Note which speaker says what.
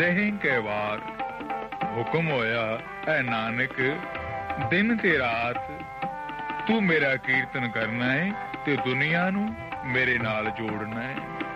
Speaker 1: ਸਹਿਂ ਕੇ ਵਾਰ ਹੁਕਮ ਹੋਇਆ, ਐ ਨਾਨਕ ਦਿਨ ਤੇ ਰਾਤ ਤੂੰ ਮੇਰਾ ਕੀਰਤਨ ਕਰਨਾ ਹੈ ਤੇ ਦੁਨੀਆ ਨੂੰ ਮੇਰੇ ਨਾਲ ਜੋੜਨਾ ਹੈ।